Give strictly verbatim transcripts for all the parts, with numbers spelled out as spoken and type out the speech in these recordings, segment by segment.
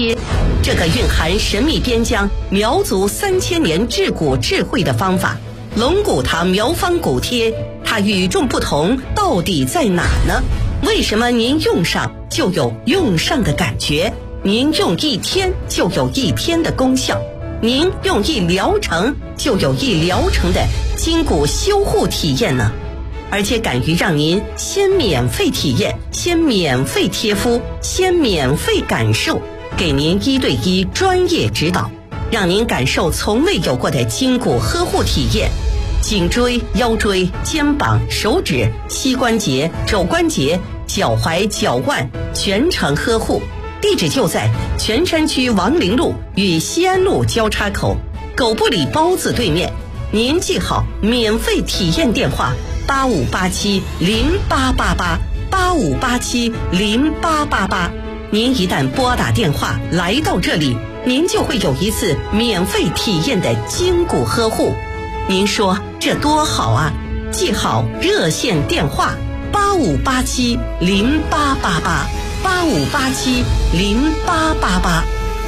贴，这个蕴含神秘边疆苗族三千年制骨智慧的方法，龙骨堂苗方骨贴，它与众不同到底在哪呢？为什么您用上就有用上的感觉？您用一天就有一天的功效，您用一疗程就有一疗程的筋骨修护体验呢？而且敢于让您先免费体验，先免费贴敷，先免费感受，给您一对一专业指导，让您感受从未有过的筋骨呵护体验。颈椎、腰椎、肩膀、手指、膝关节、肘关节、脚踝、脚腕全程呵护。地址就在泉山区王陵路与西安路交叉口狗不理包子对面。您记好免费体验电话八五八七零八八八八五八七零八八八。您一旦拨打电话来到这里，您就会有一次免费体验的筋骨呵护。您说这多好啊！记好热线电话八五八七零八八八八五八七零八八八。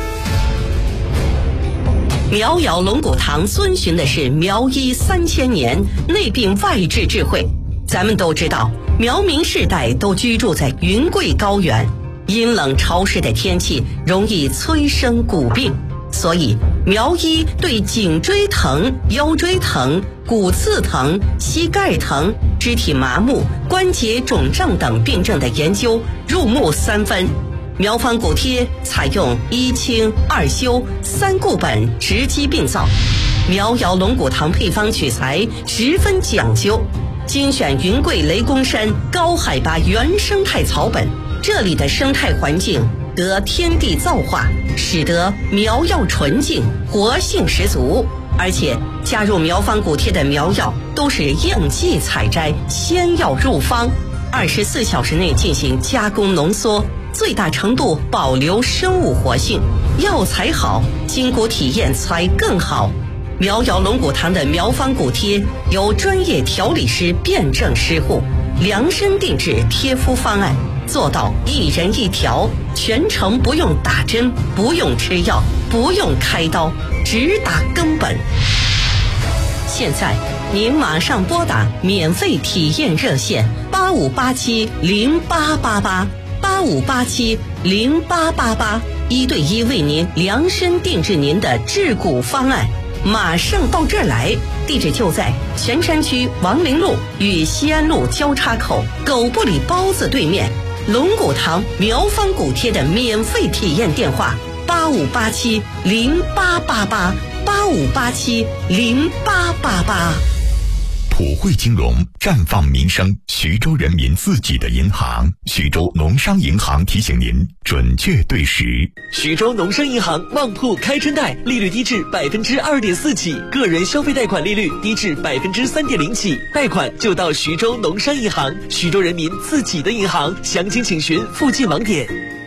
苗瑶龙骨堂遵循的是苗医三千年内病外治智慧。咱们都知道，苗民世代都居住在云贵高原，阴冷潮湿的天气容易催生骨病，所以苗医对颈椎疼、腰椎疼、骨刺疼、膝盖疼、肢体麻木、关节肿胀等病症的研究入木三分。苗方骨贴采用一清二修三固本直击病灶，苗瑶龙骨堂配方取材十分讲究，精选云贵雷公山高海拔原生态草本，这里的生态环境得天地造化，使得苗药纯净，活性十足。而且加入苗方骨贴的苗药都是应季采摘，先要入方，二十四小时内进行加工浓缩，最大程度保留生物活性。药材好，筋骨体验才更好。苗瑶龙骨堂的苗方骨贴由专业调理师辩证施护，量身定制贴敷方案，做到一人一条，全程不用打针，不用吃药，不用开刀，只打根本。现在您马上拨打免费体验热线八五八七零八八八八五八七零八八八，一对一为您量身定制您的治骨方案。马上到这儿来，地址就在泉山区王陵路与西安路交叉口狗不理包子对面。龙骨堂苗方骨贴的免费体验电话八五八七零八八八八五八七零八八八。 普惠金融绽放民生，徐州人民自己的银行。徐州农商银行提醒您准确对时。 徐州农商银行旺铺开春贷利率低至百分之二点四起，个人消费贷款利率低至百分之三点零起，贷款就到徐州农商银行，徐州人民自己的银行。详情请询附近网点。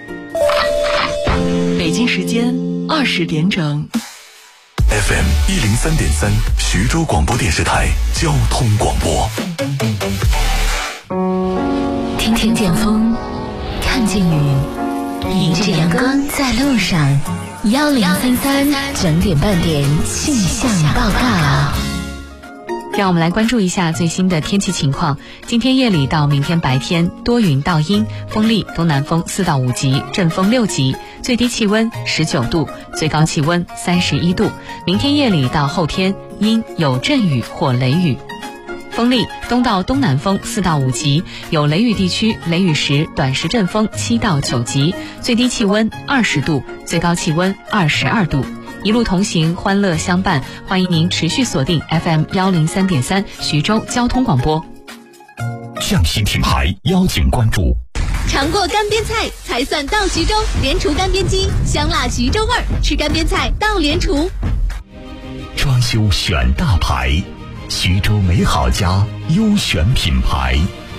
北京时间二十点整。 F M 一零三点三，徐州广播电视台交通广播。 听听见风，看见雨，迎着阳光在路上。幺零三三整点半点气象报告。 让我们来关注一下最新的天气情况。今天夜里到明天白天多云到阴，风力东南风四到五级，阵风六级，最低气温十九度，最高气温三十一度。明天夜里到后天阴有阵雨或雷雨，风力东到东南风四到五级，有雷雨地区雷雨时短时阵风七到九级，最低气温二十度，最高气温二十二度。一路同行，欢乐相伴，欢迎您持续锁定 F M 一零三点三徐州交通广播。 匠心品牌邀请关注。 尝过干煸菜才算到徐州，联厨干煸鸡，香辣徐州味儿，吃干煸菜到联厨。 装修选大牌，徐州美好家优选品牌。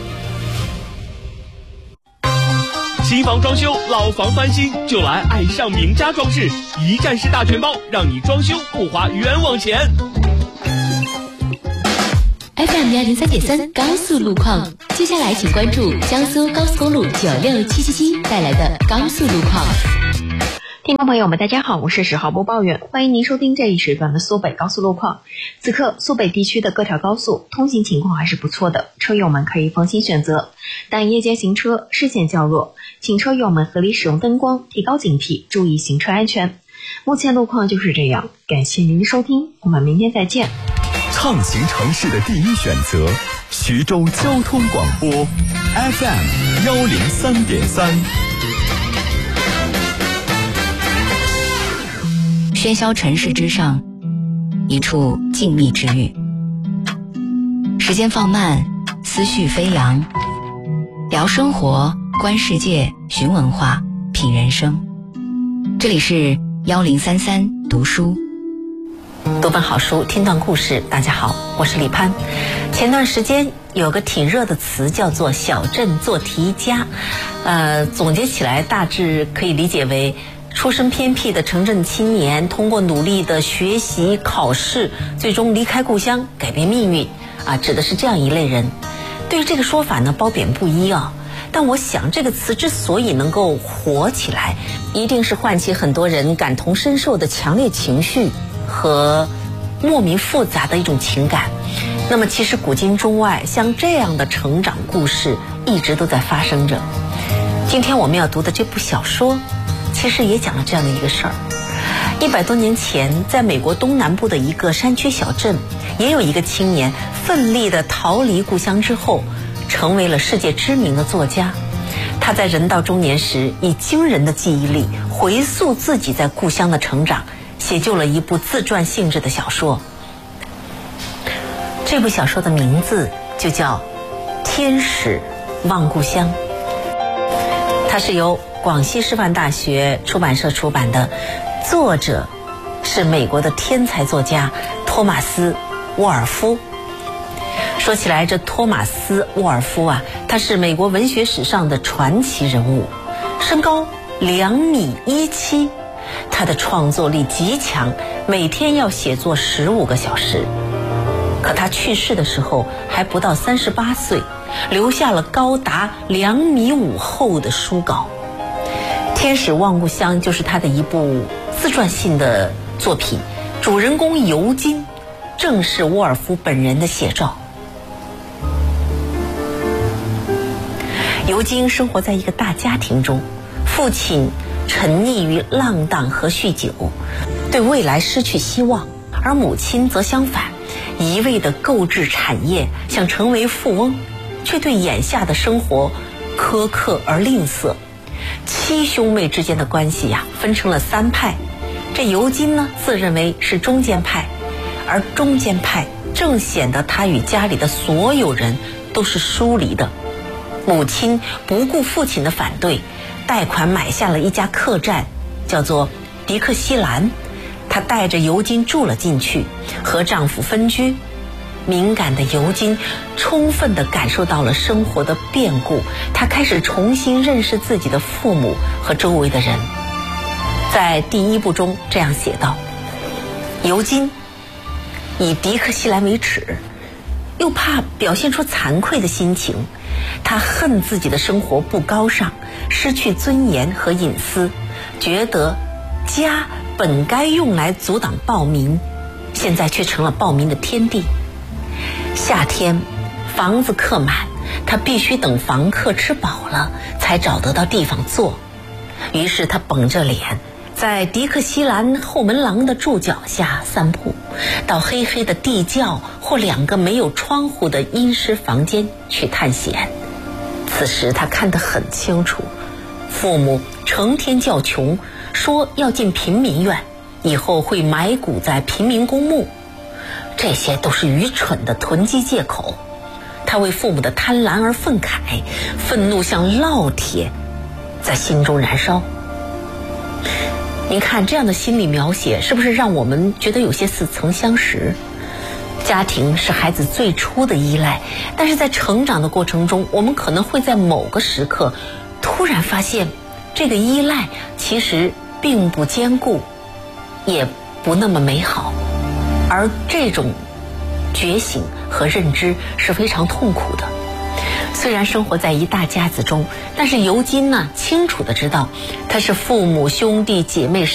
新房装修，老房翻新，就来爱上名家装饰，一站式大全包，让你装修不花冤枉钱。 F M 一零三点三高速路况，接下来请关注江苏高速公路九六七七七带来的高速路况。 听众朋友们，大家好，我是十号播报员，欢迎您收听这一时段的苏北高速路况。此刻苏北地区的各条高速通行情况还是不错的，车友们可以放心选择，但夜间行车视线较弱，请车友们合理使用灯光，提高警惕，注意行车安全。目前路况就是这样，感谢您的收听，我们明天再见。 畅行城市的第一选择，徐州交通广播 F M 幺零三点三。 喧嚣尘世之上，一处静谧之域。时间放慢，思绪飞扬，聊生活，观世界，寻文化，品人生。这里是幺零三三读书， 读本好书，听段故事。大家好，我是李潘。前段时间有个挺热的词叫做小镇做题家，呃，总结起来大致可以理解为出身偏僻的城镇青年，通过努力的学习考试，最终离开故乡，改变命运啊，指的是这样一类人。对于这个说法呢，褒贬不一啊。但我想这个词之所以能够火起来，一定是唤起很多人感同身受的强烈情绪和莫名复杂的一种情感。那么其实古今中外，像这样的成长故事一直都在发生着。今天我们要读的这部小说其实也讲了这样的一个事儿。一百多年前，在美国东南部的一个山区小镇，也有一个青年奋力地逃离故乡之后，成为了世界知名的作家。他在人到中年时，以惊人的记忆力回溯自己在故乡的成长，写就了一部自传性质的小说。这部小说的名字就叫《天使望故乡》，它是由广西师范大学出版社出版的，作者是美国的天才作家托马斯·沃尔夫。说起来，这托马斯·沃尔夫啊，他是美国文学史上的传奇人物，身高两米一七，他的创作力极强，每天要写作十五个小时。可他去世的时候还不到三十八岁，留下了高达两米五厚的书稿。《天使望故乡》就是他的一部自传性的作品，主人公尤金正是沃尔夫本人的写照。尤金生活在一个大家庭中，父亲沉溺于浪荡和酗酒，对未来失去希望，而母亲则相反，一味地购置产业，想成为富翁，却对眼下的生活苛刻而吝啬。七兄妹之间的关系呀、啊，分成了三派。这尤金呢，自认为是中间派，而中间派正显得他与家里的所有人都是疏离的。母亲不顾父亲的反对，贷款买下了一家客栈，叫做迪克西兰。她带着尤金住了进去，和丈夫分居。敏感的尤金充分地感受到了生活的变故，他开始重新认识自己的父母和周围的人。在第一部中这样写道：尤金以迪克西兰为耻，又怕表现出惭愧的心情，他恨自己的生活不高尚，失去尊严和隐私，觉得家本该用来阻挡暴民，现在却成了暴民的天地。夏天房子客满，他必须等房客吃饱了才找得到地方坐。于是他绷着脸在迪克西兰后门廊的柱脚下散步，到黑黑的地窖或两个没有窗户的阴湿房间去探险。此时他看得很清楚，父母成天叫穷，说要进贫民院，以后会埋骨在贫民公墓。这些都是愚蠢的囤积借口。他为父母的贪婪而愤慨，愤怒像烙铁在心中燃烧。您看这样的心理描写，是不是让我们觉得有些似曾相识？家庭是孩子最初的依赖，但是在成长的过程中，我们可能会在某个时刻突然发现，这个依赖其实并不坚固，也不那么美好。而这种觉醒和认知是非常痛苦的。 虽然生活在一大家子中，但是尤金呢，清楚地知道，他是父母兄弟姐妹